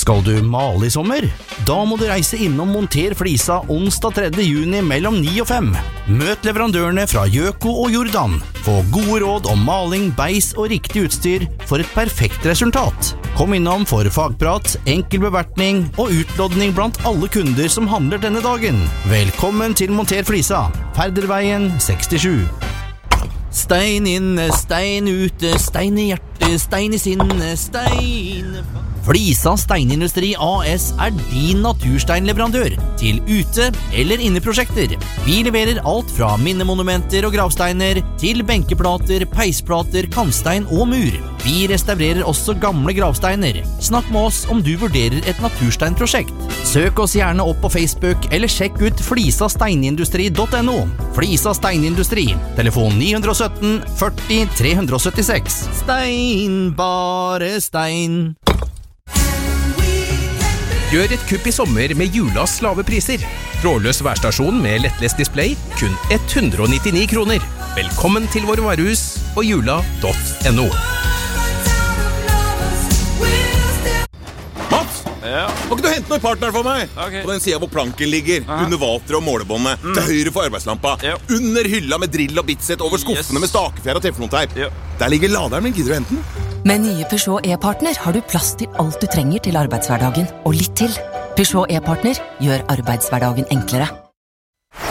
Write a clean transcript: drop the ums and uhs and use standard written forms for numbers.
Skal du male i sommer? Da må du reise innom Monter Flisa onsdag 3. juni mellom 9 og 5. Møt leverandørene fra Gjøko og Jordan. Få gode råd om maling, beis og riktig utstyr for et perfekt resultat. Kom innom for fagprat, enkel bevertning og utlodning blant alle kunder som handler denne dagen. Velkommen til Monter Flisa, Ferderveien 67. Stein inne, stein ute, stein i hjertet, stein i sinne, stein... Flisa Steinindustri AS din natursteinleverandør til ute- eller inneprosjekter. Vi leverer alt fra minnemonumenter og gravsteiner til benkeplater, peisplater, kantstein og mur. Vi restaurerer også gamle gravsteiner. Snakk med oss om du vurderer et natursteinprosjekt. Søk oss gjerne opp på Facebook eller sjekk ut flisasteinindustri.no. Flisa Steinindustri, telefon 917 40 376. Stein, bare stein. Gjør et kupp i sommer med Julas lave priser. Trådløs værstasjon med lettlest display, kun 199 kroner. Velkommen til våre varehus og jula.no. Mats, må ikke du hente noen partner for meg? Okay. På den siden hvor planken ligger, under vateret og målebåndet, til høyre for arbeidslampa, under hylla med drill og bitset, over skuffene med stakefjær og teflonteip. Der ligger laderen min, gidder du hente den? Med nye Peugeot e-partner har du plass til alt du trenger til arbeidshverdagen, og litt til. Peugeot e-partner gjør arbeidshverdagen enklere.